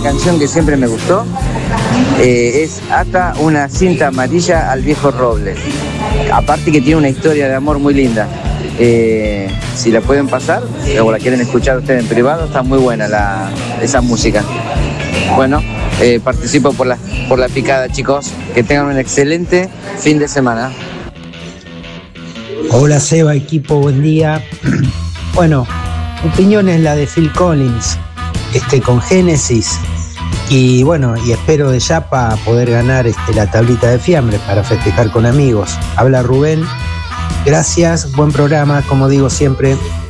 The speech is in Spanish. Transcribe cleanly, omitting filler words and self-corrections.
canción que siempre me gustó es Ata una cinta amarilla al viejo roble. Aparte que tiene una historia de amor muy linda. Si la pueden pasar o la quieren escuchar ustedes en privado, está muy buena esa música. Bueno, participo por la picada, chicos. Que tengan un excelente fin de semana. Hola Seba, equipo, buen día. Bueno, mi opinión es la de Phil Collins, con Genesis. Y bueno, y espero de Yapa poder ganar la tablita de fiambre para festejar con amigos. Habla Rubén. Gracias, buen programa, como digo siempre.